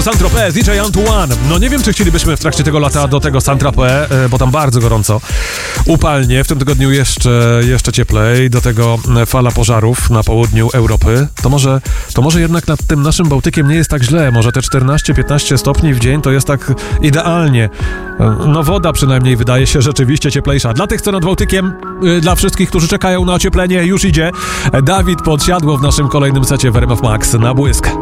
tu Saint-Tropez, DJ Antoine. No nie wiem, czy chcielibyśmy w trakcie tego lata do tego Saint-Tropez, bo tam bardzo gorąco, upalnie, w tym tygodniu jeszcze cieplej, do tego fala pożarów na południu Europy. To może jednak nad tym naszym Bałtykiem nie jest tak źle, może te 14-15 stopni w dzień to jest tak idealnie. No woda przynajmniej wydaje się rzeczywiście cieplejsza. Dla tych, co nad Bałtykiem, dla wszystkich, którzy czekają na ocieplenie, już idzie Dawid Podsiadło w naszym kolejnym secie w RMF Max na błysk.